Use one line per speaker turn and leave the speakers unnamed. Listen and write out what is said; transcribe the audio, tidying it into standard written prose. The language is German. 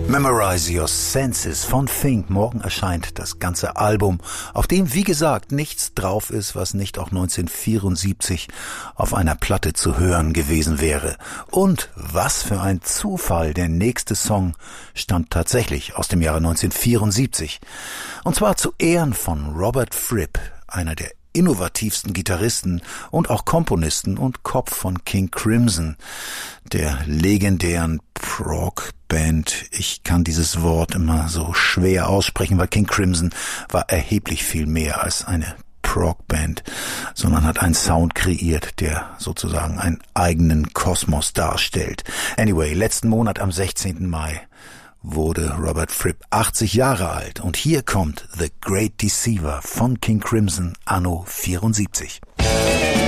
Memorize Your Senses von Think. Morgen erscheint das ganze Album, auf dem, wie gesagt, nichts drauf ist, was nicht auch 1974 auf einer Platte zu hören gewesen wäre. Und was für ein Zufall, der nächste Song stammt tatsächlich aus dem Jahre 1974. Und zwar zu Ehren von Robert Fripp, einer der innovativsten Gitarristen und auch Komponisten und Kopf von King Crimson, der legendären Prog-Band. Ich kann dieses Wort immer so schwer aussprechen, weil King Crimson war erheblich viel mehr als eine Prog-Band, sondern hat einen Sound kreiert, der sozusagen einen eigenen Kosmos darstellt. Anyway, letzten Monat am 16. Mai wurde Robert Fripp 80 Jahre alt und hier kommt The Great Deceiver von King Crimson anno 74.